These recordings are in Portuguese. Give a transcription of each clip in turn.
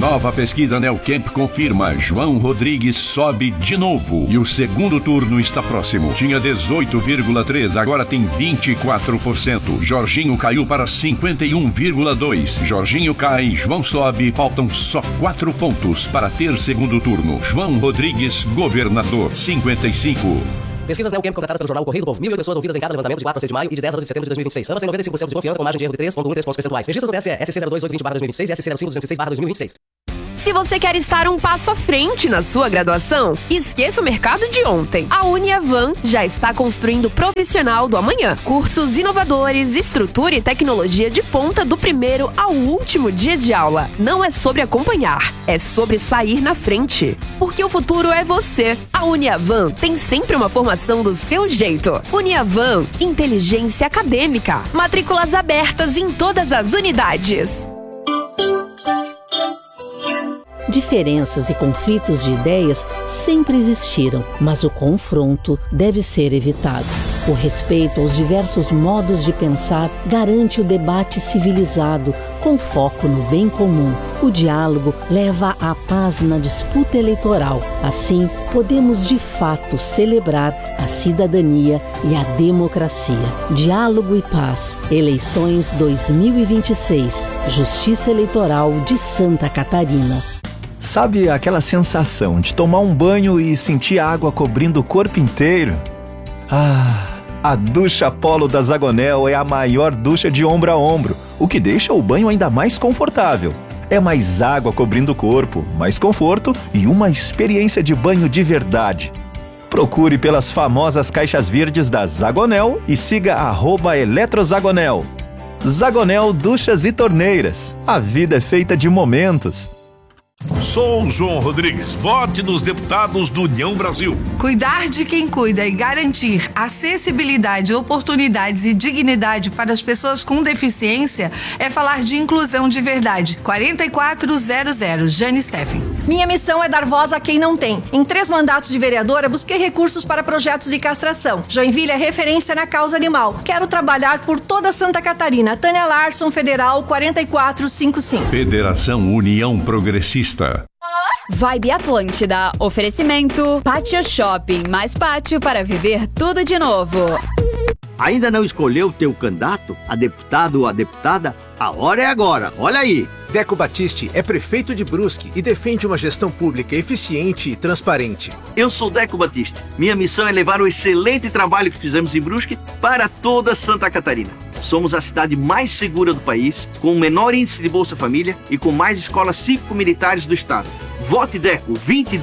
Nova pesquisa Neocamp confirma: João Rodrigues sobe de novo. E o segundo turno está próximo. Tinha 18,3%, agora tem 24%. Jorginho caiu para 51,2%. Jorginho cai, João sobe. Faltam só 4 pontos para ter segundo turno. João Rodrigues, governador, 55%. Pesquisas Neocamp contratadas pelo jornal O Correio do Povo. 1.000 pessoas ouvidas em cada levantamento de 4 a 6 de maio e de 10 a 12 de setembro de 2026. Ambas têm 95% de confiança, com margem de erro de 3,13 pontos percentuais. Registros do TSE, SC 02820/2026 e SC 05206/2026. Se você quer estar um passo à frente na sua graduação, esqueça o mercado de ontem. A Uniavan já está construindo o profissional do amanhã. Cursos inovadores, estrutura e tecnologia de ponta do primeiro ao último dia de aula. Não é sobre acompanhar, é sobre sair na frente. Porque o futuro é você. A Uniavan tem sempre uma formação do seu jeito. Uniavan, inteligência acadêmica. Matrículas abertas em todas as unidades. Diferenças e conflitos de ideias sempre existiram, mas o confronto deve ser evitado. O respeito aos diversos modos de pensar garante o debate civilizado, com foco no bem comum. O diálogo leva à paz na disputa eleitoral. Assim, podemos de fato celebrar a cidadania e a democracia. Diálogo e paz. Eleições 2026. Justiça Eleitoral de Santa Catarina. Sabe aquela sensação de tomar um banho e sentir a água cobrindo o corpo inteiro? A ducha Polo da Zagonel é a maior ducha de ombro a ombro, o que deixa o banho ainda mais confortável. É mais água cobrindo o corpo, mais conforto e uma experiência de banho de verdade. Procure pelas famosas caixas verdes da Zagonel e siga @eletrozagonel. Zagonel Duchas e Torneiras. A vida é feita de momentos. Sou João Rodrigues. Vote nos deputados do União Brasil. Cuidar de quem cuida e garantir acessibilidade, oportunidades e dignidade para as pessoas com deficiência é falar de inclusão de verdade. 4400, Jane Steffen. Minha missão é dar voz a quem não tem. Em 3 mandatos de vereadora, busquei recursos para projetos de castração. Joinville é referência na causa animal. Quero trabalhar por toda Santa Catarina. Tânia Larson, Federal, 4455. Federação União Progressista. Vibe Atlântida. Oferecimento Pátio Shopping. Mais pátio para viver tudo de novo. Ainda não escolheu o teu candidato? A deputado ou a deputada? A hora é agora. Olha aí. Deco Battisti é prefeito de Brusque e defende uma gestão pública eficiente e transparente. Eu sou Deco Battisti. Minha missão é levar o excelente trabalho que fizemos em Brusque para toda Santa Catarina. Somos a cidade mais segura do país, com o menor índice de Bolsa Família e com mais escolas cívico-militares do estado. Vote Deco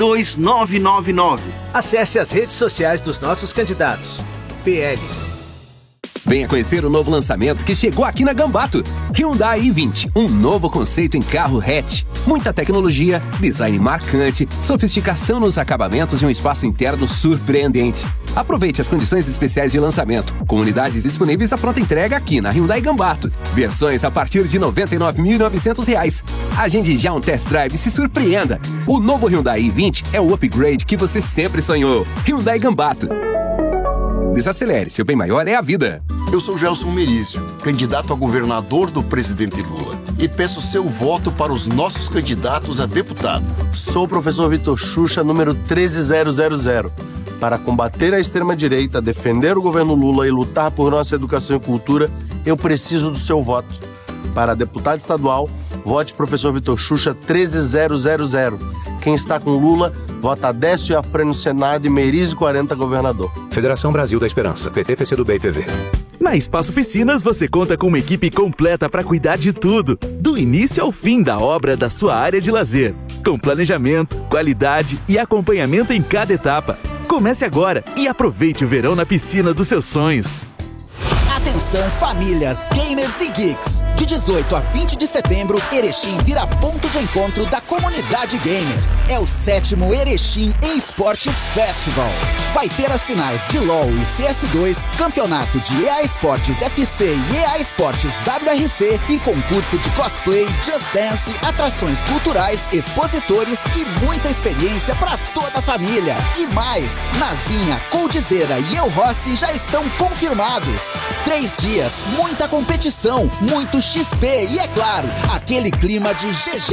22999. Acesse as redes sociais dos nossos candidatos. PL. Venha conhecer o novo lançamento que chegou aqui na Gambato. Hyundai i20, um novo conceito em carro hatch. Muita tecnologia, design marcante, sofisticação nos acabamentos e um espaço interno surpreendente. Aproveite as condições especiais de lançamento, com unidades disponíveis à pronta entrega aqui na Hyundai Gambato. Versões a partir de R$ 99.900. Agende já um test drive e se surpreenda. O novo Hyundai i20 é o upgrade que você sempre sonhou. Hyundai Gambato. Desacelere, seu bem maior é a vida. Eu sou Gelson Merizio, candidato a governador do presidente Lula, e peço seu voto para os nossos candidatos a deputado. Sou o professor Vitor Xuxa, número 13000. Para combater a extrema-direita, defender o governo Lula e lutar por nossa educação e cultura, eu preciso do seu voto. Para deputado estadual, vote professor Vitor Xuxa 13000. Quem está com Lula, vota Décio Iafrem no Senado e Merizio 40 governador. Federação Brasil da Esperança, PT, PCdoB e PV. Na Espaço Piscinas você conta com uma equipe completa para cuidar de tudo, do início ao fim da obra da sua área de lazer, com planejamento, qualidade e acompanhamento em cada etapa. Comece agora e aproveite o verão na piscina dos seus sonhos. Atenção famílias, gamers e geeks. De 18 a 20 de setembro, Erechim vira ponto de encontro da comunidade gamer. É o 7º Erechim eSports Festival. Vai ter as finais de LoL e CS2, campeonato de EA Sports FC e EA Sports WRC e concurso de cosplay, Just Dance, atrações culturais, expositores e muita experiência para toda a família. E mais, Nazinha, Coldzera e Eu Rossi já estão confirmados. 3 dias, muita competição, muito XP e, é claro, aquele clima de GG.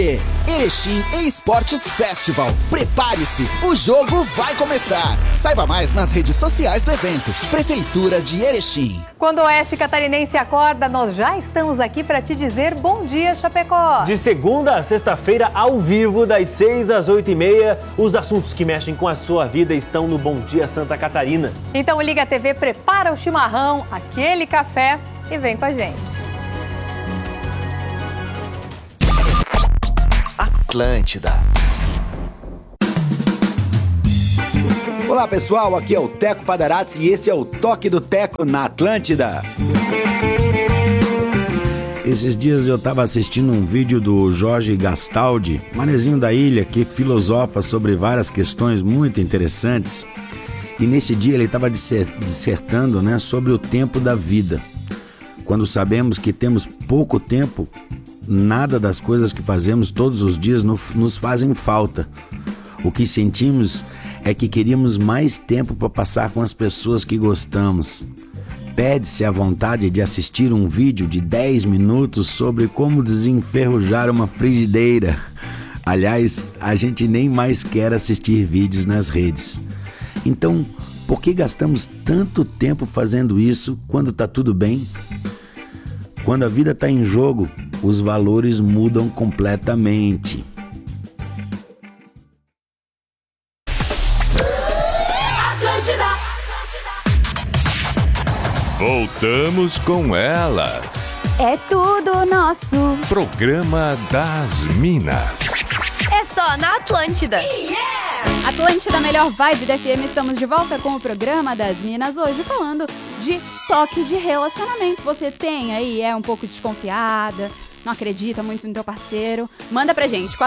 Erechim Esportes Festival. Prepare-se, o jogo vai começar. Saiba mais nas redes sociais do evento. Prefeitura de Erechim. Quando o Oeste Catarinense acorda, nós já estamos aqui para te dizer bom dia, Chapecó. De segunda a sexta-feira, ao vivo, das 6 às 8h30, os assuntos que mexem com a sua vida estão no Bom Dia Santa Catarina. Então liga a TV, prepara o chimarrão, aquele café e vem com a gente. Atlântida. Olá pessoal, aqui é o Teco Padarates e esse é o Toque do Teco na Atlântida. Esses dias eu estava assistindo um vídeo do Jorge Gastaldi, manezinho da ilha, que filosofa sobre várias questões muito interessantes. E nesse dia ele estava dissertando, né, sobre o tempo da vida. Quando sabemos que temos pouco tempo, nada das coisas que fazemos todos os dias nos fazem falta. O que sentimos é que queríamos mais tempo para passar com as pessoas que gostamos. Pede-se a vontade de assistir um vídeo de 10 minutos sobre como desenferrujar uma frigideira. Aliás, a gente nem mais quer assistir vídeos nas redes. Então, por que gastamos tanto tempo fazendo isso quando está tudo bem? Quando a vida está em jogo, os valores mudam completamente. Voltamos com elas. É tudo nosso. Programa das Minas. É só na Atlântida. Atlântida, melhor vibe da FM. Estamos de volta com o programa das Minas. Hoje falando de toque de relacionamento. Você tem aí, é um pouco desconfiada, não acredita muito no teu parceiro? Manda pra gente,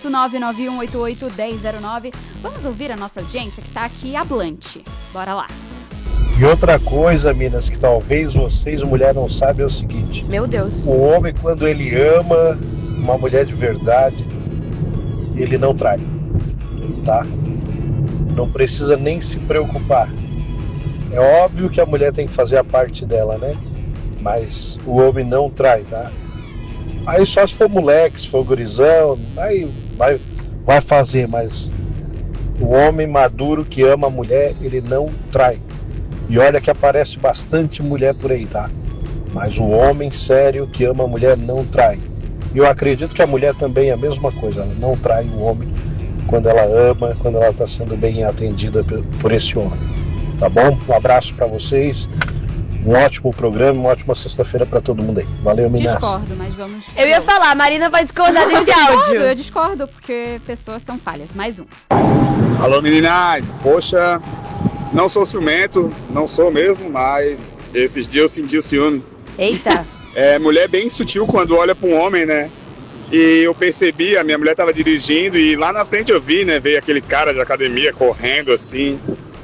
48991881009. Vamos ouvir a nossa audiência que tá aqui hablante. Bora lá. E outra coisa, Minas, que talvez vocês, mulher, não sabem é o seguinte. Meu Deus. O homem, quando ele ama uma mulher de verdade, ele não trai, tá? Não precisa nem se preocupar. É óbvio que a mulher tem que fazer a parte dela, né? Mas o homem não trai, tá? Aí só se for moleque, se for gurizão, aí vai fazer, mas o homem maduro que ama a mulher, ele não trai. E olha que aparece bastante mulher por aí, tá? Mas o homem sério que ama a mulher não trai. E eu acredito que a mulher também é a mesma coisa. Ela não trai o homem quando ela ama, quando ela está sendo bem atendida por esse homem. Tá bom? Um abraço para vocês. Um ótimo programa, uma ótima sexta-feira para todo mundo aí. Valeu, Minas. Discordo, mas vamos... Eu ia falar, a Marina vai discordar desse áudio. Eu discordo, porque pessoas são falhas. Mais um. Alô, meninas. Poxa... Não sou ciumento, não sou mesmo, mas esses dias eu senti o ciúme. Eita! Mulher bem sutil quando olha para um homem, né? E eu percebi, a minha mulher estava dirigindo e lá na frente eu vi, né? Veio aquele cara de academia correndo assim.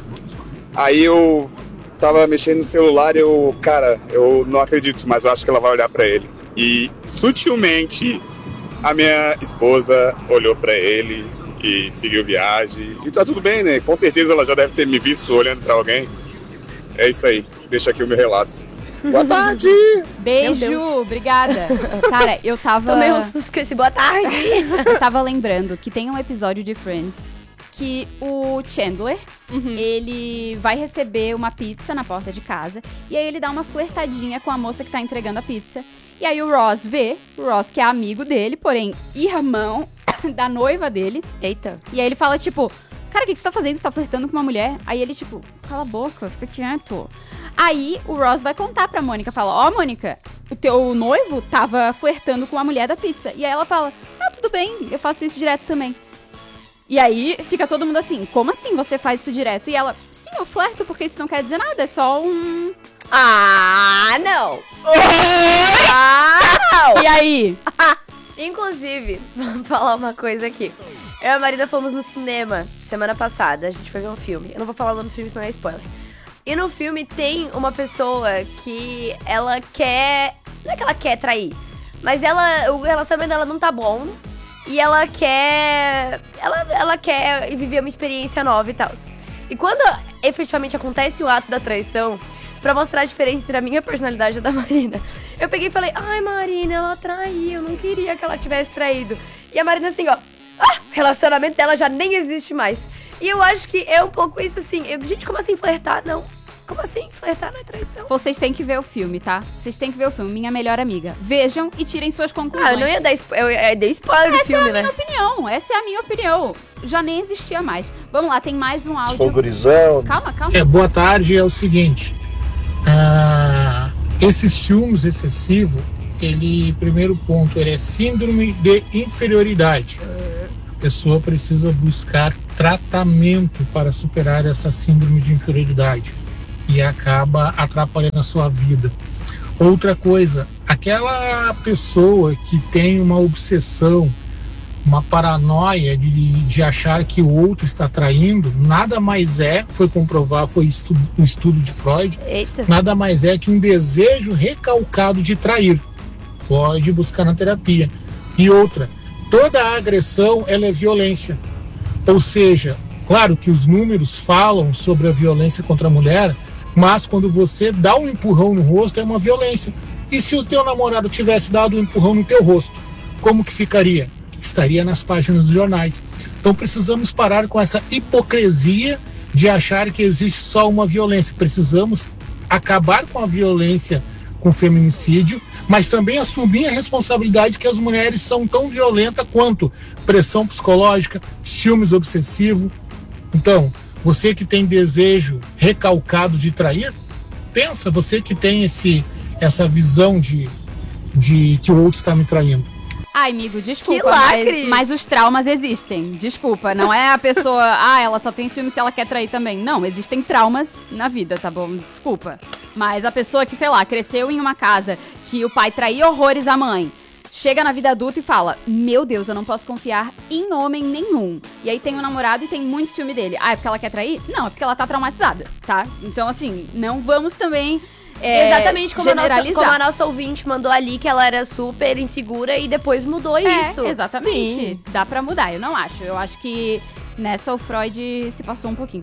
Aí eu tava mexendo no celular e eu não acredito, mas eu acho que ela vai olhar para ele. E sutilmente a minha esposa olhou para ele e seguiu viagem. E tá tudo bem, né? Com certeza ela já deve ter me visto olhando pra alguém. É isso aí. Deixa aqui o meu relato. Boa tarde! Beijo, obrigada. Cara, eu tava... Tomei um susto com esse boa tarde. Eu tava lembrando que tem um episódio de Friends que o Chandler, ele vai receber uma pizza na porta de casa. E aí ele dá uma flertadinha com a moça que tá entregando a pizza. E aí o Ross vê, o Ross que é amigo dele, porém irmão da noiva dele. Eita. E aí ele fala, tipo, cara, o que tu tá fazendo? Tu tá flertando com uma mulher? Aí ele, tipo, cala a boca, fica quieto. Aí o Ross vai contar pra Mônica, fala, ó, Mônica, o teu noivo tava flertando com a mulher da pizza. E aí ela fala, ah, tudo bem, eu faço isso direto também. E aí fica todo mundo assim, como assim você faz isso direto? E ela, sim, eu flerto porque isso não quer dizer nada, é só um... Ah, não! Ah, não! E aí? Inclusive, vamos falar uma coisa aqui. Eu e a Marina fomos no cinema semana passada, a gente foi ver um filme. Eu não vou falar o nome do filme, senão é spoiler. E no filme tem uma pessoa que ela quer... Não é que ela quer trair, mas o relacionamento dela não tá bom. E ela quer... Ela quer viver uma experiência nova e tal. E quando efetivamente acontece o ato da traição... Pra mostrar a diferença entre a minha personalidade e a da Marina, eu peguei e falei, ai Marina, ela traiu, eu não queria que ela tivesse traído. E a Marina assim, ó, o relacionamento dela já nem existe mais. E eu acho que é um pouco isso assim, gente, como assim flertar? Não. Como assim? Flertar não é traição? Vocês têm que ver o filme, tá? Vocês têm que ver o filme, Minha Melhor Amiga. Vejam e tirem suas conclusões. Eu não ia dar spoiler, eu dei spoiler do filme, né? Essa é a minha opinião. Já nem existia mais. Vamos lá, tem mais um áudio. Sou gurizão. Calma. Boa tarde, é o seguinte. Esse ciúmes excessivo, primeiro ponto, ele é síndrome de inferioridade. A pessoa precisa buscar tratamento para superar essa síndrome de inferioridade. E acaba atrapalhando a sua vida. Outra coisa, aquela pessoa que tem uma obsessão, uma paranoia de achar que o outro está traindo, nada mais foi comprovado, foi um estudo de Freud, nada mais é que um desejo recalcado de trair. Pode buscar na terapia. E outra, toda a agressão ela é violência. Ou seja, claro que os números falam sobre a violência contra a mulher, mas quando você dá um empurrão no rosto é uma violência. E se o teu namorado tivesse dado um empurrão no teu rosto, como que ficaria? Estaria nas páginas dos jornais. Então precisamos parar com essa hipocrisia de achar que existe só uma violência. Precisamos acabar com a violência, com o feminicídio, mas também assumir a responsabilidade que as mulheres são tão violentas quanto pressão psicológica, ciúmes obsessivo. Então, você que tem desejo recalcado de trair, pensa, você que tem essa visão de que o outro está me traindo. Ai, amigo, desculpa, mas os traumas existem. Desculpa, não é a pessoa, ela só tem ciúme se ela quer trair também. Não, existem traumas na vida, tá bom? Desculpa. Mas a pessoa que, sei lá, cresceu em uma casa que o pai traía horrores a mãe, chega na vida adulta e fala, meu Deus, eu não posso confiar em homem nenhum. E aí tem um namorado e tem muito ciúme dele. É porque ela quer trair? Não, é porque ela tá traumatizada, tá? Então, assim, não vamos também exatamente como generalizar. a nossa ouvinte mandou ali, que ela era super insegura e depois mudou isso. Exatamente. Sim. Dá pra mudar, eu não acho. Eu acho que nessa o Freud se passou um pouquinho.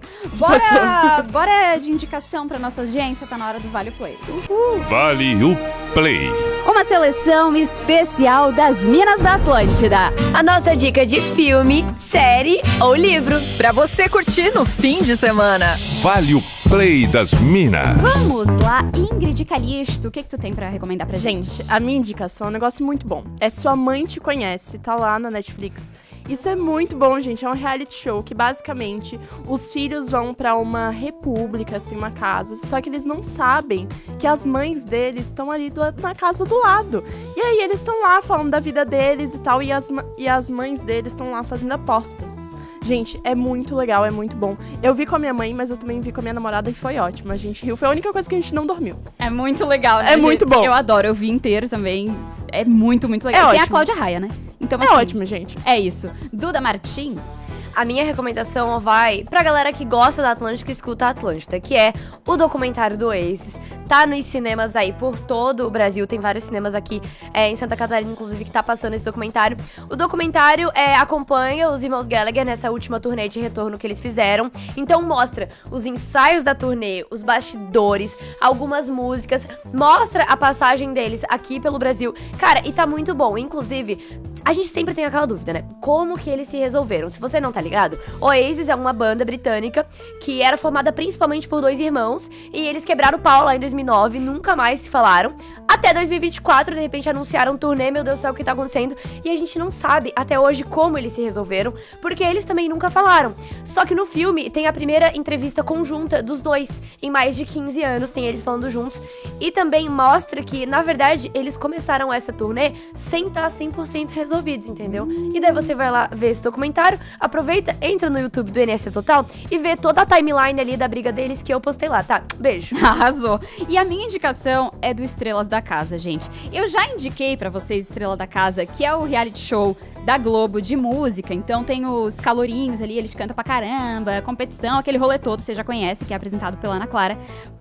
Bora de indicação pra nossa audiência, tá na hora do Vale o Play. Uhul. Vale o Play. Uma seleção especial das Minas da Atlântida. A nossa dica de filme, série ou livro, pra você curtir no fim de semana. Vale o Play das Minas. Vamos lá, Ingrid Calixto, o que tu tem pra recomendar pra gente? Gente, a minha indicação é um negócio muito bom. É Sua Mãe Te Conhece, tá lá na Netflix. Isso é muito bom, gente. É um reality show que, basicamente, os filhos vão pra uma república, assim, uma casa. Só que eles não sabem que as mães deles estão ali na casa do lado. E aí, eles estão lá falando da vida deles e tal. E as mães deles estão lá fazendo apostas. Gente, é muito legal, é muito bom. Eu vi com a minha mãe, mas eu também vi com a minha namorada e foi ótimo. A gente riu. Foi a única coisa que a gente não dormiu. É muito legal, né? É muito bom. Eu adoro, eu vi inteiro também. É muito, muito legal. É Tem ótimo. a Cláudia Raia, né? Então, é ótimo, gente. É isso. Duda Martins. A minha recomendação vai pra galera que gosta da Atlântida e escuta a Atlântida, que é o documentário do Oasis. Tá nos cinemas aí por todo o Brasil, tem vários cinemas aqui em Santa Catarina, inclusive, que tá passando esse documentário. O documentário acompanha os irmãos Gallagher nessa última turnê de retorno que eles fizeram. Então mostra os ensaios da turnê, os bastidores, algumas músicas, mostra a passagem deles aqui pelo Brasil. Cara, e tá muito bom. Inclusive, a gente sempre tem aquela dúvida, né? Como que eles se resolveram? Se você não tá ligado, Oasis é uma banda britânica que era formada principalmente por dois irmãos e eles quebraram o pau lá em 2009, nunca mais se falaram. Até 2024, de repente anunciaram um turnê, meu Deus do céu, o que tá acontecendo? E a gente não sabe até hoje como eles se resolveram, porque eles também nunca falaram. Só que no filme tem a primeira entrevista conjunta dos dois, em mais de 15 anos, tem eles falando juntos, e também mostra que, na verdade, eles começaram essa turnê sem estar 100% resolvidos, entendeu? E daí você vai lá ver esse documentário, aproveita, entra no YouTube do NSC Total e vê toda a timeline ali da briga deles que eu postei lá, tá? Beijo. Arrasou. E a minha indicação é do Estrelas da Casa, gente. Eu já indiquei pra vocês Estrela da Casa, que é o reality show da Globo de música, então tem os calourinhos ali, eles cantam pra caramba, competição, aquele rolê todo, você já conhece, que é apresentado pela Ana Clara.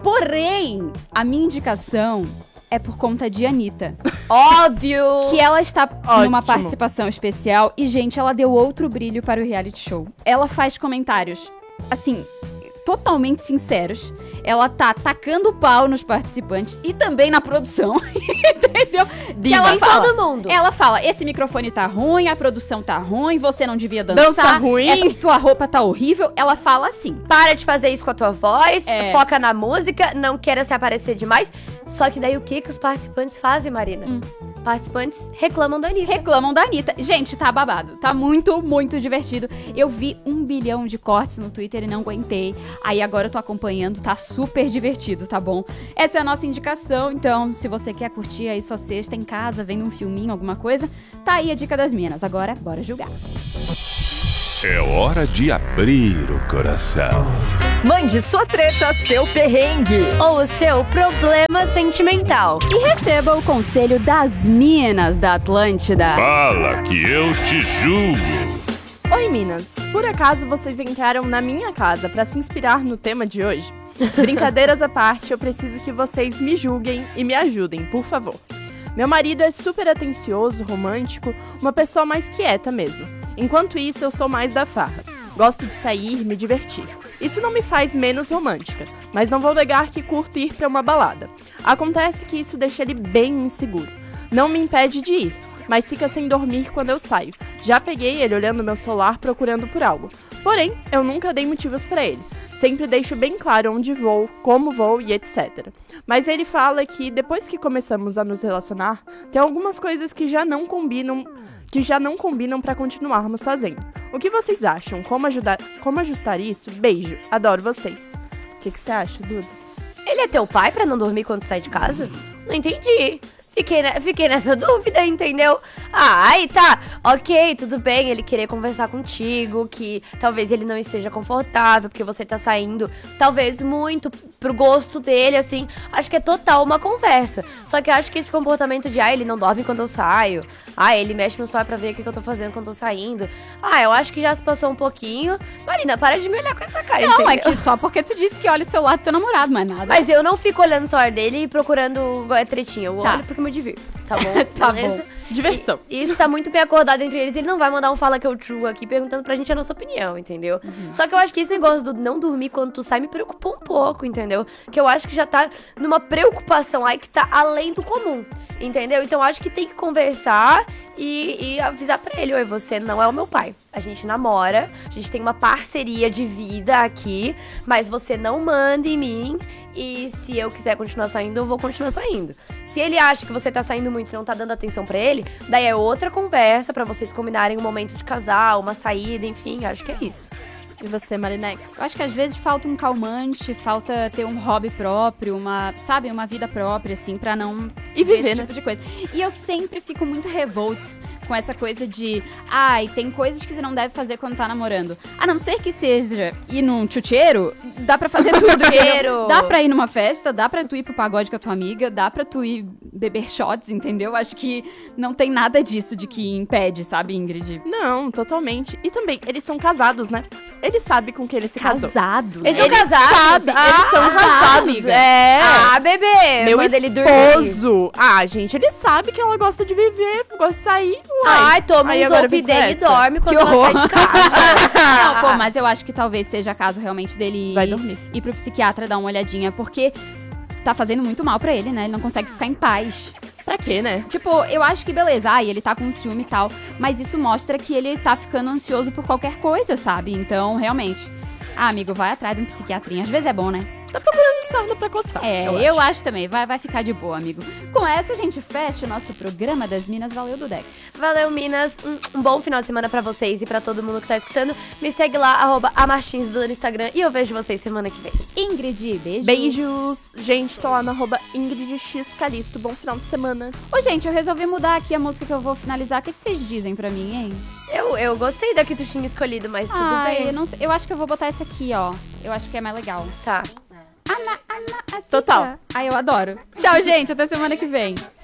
Porém, a minha indicação é por conta de Anitta. Óbvio! Que ela está numa participação especial e, gente, ela deu outro brilho para o reality show. Ela faz comentários, assim, totalmente sinceros. ela tá tacando pau nos participantes e também na produção, entendeu? Que ela fala, todo mundo. Ela fala, esse microfone tá ruim, a produção tá ruim, você não devia dançar. Dança ruim. Tua roupa tá horrível. Ela fala assim. Para de fazer isso com a tua voz, foca na música, não queira se aparecer demais. Só que daí o que os participantes fazem, Marina? Participantes reclamam da Anitta. Reclamam da Anitta. Gente, tá babado. Tá muito, muito divertido. Eu vi 1 bilhão de cortes no Twitter e não aguentei. Aí agora eu tô acompanhando, tá super divertido, tá bom? Essa é a nossa indicação, então se você quer curtir aí sua sexta em casa, vendo um filminho, alguma coisa, tá aí a dica das minas. Agora, bora julgar. É hora de abrir o coração. Mande sua treta, seu perrengue ou o seu problema sentimental. E receba o conselho das minas da Atlântida. Fala que eu te julgo. Oi, minas. Por acaso vocês entraram na minha casa pra se inspirar no tema de hoje? Brincadeiras à parte, eu preciso que vocês me julguem e me ajudem, por favor. Meu marido é super atencioso, romântico, uma pessoa mais quieta mesmo. Enquanto isso, eu sou mais da farra. Gosto de sair, me divertir. Isso não me faz menos romântica, mas não vou negar que curto ir pra uma balada. Acontece que isso deixa ele bem inseguro. Não me impede de ir, mas fica sem dormir quando eu saio. Já peguei ele olhando meu celular procurando por algo. Porém, eu nunca dei motivos pra ele. Sempre deixo bem claro onde vou, como vou e etc. Mas ele fala que depois que começamos a nos relacionar, tem algumas coisas que já não combinam para continuarmos fazendo. O que vocês acham? Como ajustar isso? Beijo, adoro vocês. O que você acha, Duda? Ele é teu pai pra não dormir quando sai de casa? Não entendi. Fiquei nessa dúvida, entendeu? Aí tá, ok, tudo bem ele querer conversar contigo, que talvez ele não esteja confortável, porque você tá saindo, talvez muito pro gosto dele, assim, acho que é total uma conversa. Só que eu acho que esse comportamento de, ele não dorme quando eu saio, ele mexe no celular pra ver o que eu tô fazendo quando eu tô saindo, eu acho que já se passou um pouquinho. Marina, para de me olhar com essa cara, não, entendeu? é que só porque tu disse que olha o celular do teu namorado, mas nada. Mas eu não fico olhando o celular dele e procurando tretinha, eu olho porque me divirto, tá bom? Tá bom. Diversão. E isso tá muito bem acordado entre eles. Ele não vai mandar um fala que eu julgo aqui perguntando pra gente a nossa opinião, entendeu? Só que eu acho que esse negócio do não dormir quando tu sai me preocupou um pouco, entendeu? Que eu acho que já tá numa preocupação aí que tá além do comum, entendeu? Então eu acho que tem que conversar e avisar pra ele: oi, você não é o meu pai. A gente namora, a gente tem uma parceria de vida aqui, mas você não manda em mim. E se eu quiser continuar saindo, eu vou continuar saindo. Se ele acha que você tá saindo muito e não tá dando atenção pra ele, daí é outra conversa pra vocês combinarem um momento de casal, uma saída, enfim, acho que é isso. E você, Marinex? Eu acho que às vezes falta um calmante, falta ter um hobby próprio, uma vida própria, assim, pra não viver, esse tipo de coisa. E eu sempre fico muito revolts com essa coisa de, tem coisas que você não deve fazer quando tá namorando. A não ser que seja ir num chucheiro, dá pra fazer tudo. Dá pra ir numa festa, dá pra tu ir pro pagode com a tua amiga, dá pra tu ir beber shots, entendeu? Acho que não tem nada disso de que impede, sabe, Ingrid? Não, totalmente. E também, eles são casados, né? Ele sabe com quem ele se casou. Casados? Eles são casados? Sabe, eles são casados. Bebê. Meu manda ele esposo. Gente, ele sabe que ela gosta de viver, gosta de sair. Toma um zombi dele e dorme quando ela sai de casa. Não, pô, mas eu acho que talvez seja caso realmente dele vai dormir. Ir pro psiquiatra dar uma olhadinha, porque tá fazendo muito mal pra ele, né? Ele não consegue ficar em paz. Pra quê, né? Tipo, eu acho que beleza, ele tá com ciúme e tal, mas isso mostra que ele tá ficando ansioso por qualquer coisa, sabe? Então, realmente, amigo, vai atrás de um psiquiatrinho. Às vezes é bom, né? Tá procurando sarna pra coçar. Eu acho também. Vai ficar de boa, amigo. Com essa, a gente fecha o nosso programa das Minas. Valeu, Dudex. Valeu, Minas. Um bom final de semana pra vocês e pra todo mundo que tá escutando. Me segue lá, @amartinsduda no Instagram. E eu vejo vocês semana que vem. Ingrid, beijos. Beijos. Gente, tô lá no @IngridXCalisto. Bom final de semana. Ô, gente, eu resolvi mudar aqui a música que eu vou finalizar. O que vocês dizem pra mim, hein? Eu gostei da que tu tinha escolhido, mas tudo bem. Eu acho que eu vou botar essa aqui, ó. Eu acho que é mais legal. Tá. Total. Eu adoro. Tchau, gente. Até semana que vem.